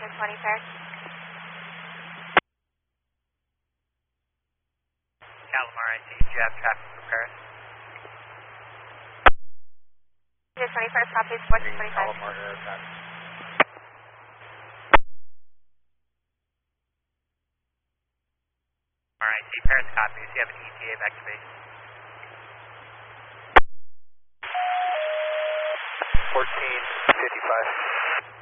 720 Paris. Calamar, I see. Do you have traffic for Paris? 21st, copy, 1425. Calamar, air traffic. Alright, see Paris copies. You have an ETA back to base. 1455.